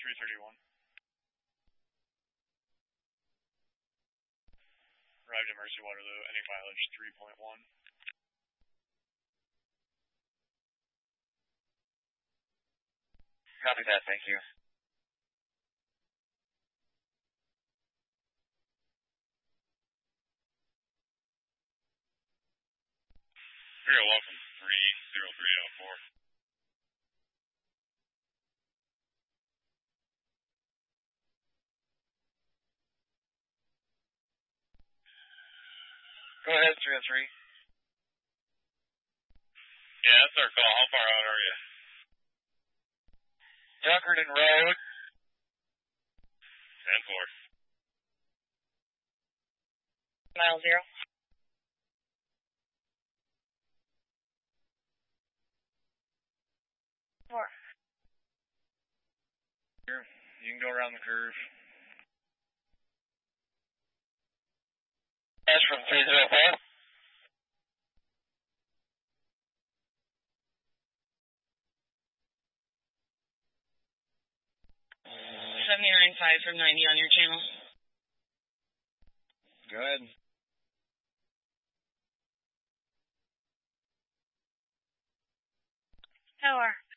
331. Arrived at Mercy Waterloo, any mileage 3.1. Copy that, thank you. You're welcome, 30304. Go ahead, 303. Yeah, that's our call. How far out are you? Dunkerton Road. 10-4. Mile 0. Here, you can go around the curve. That's from 304. $79.5 from 90 on your channel. Go ahead. Tower.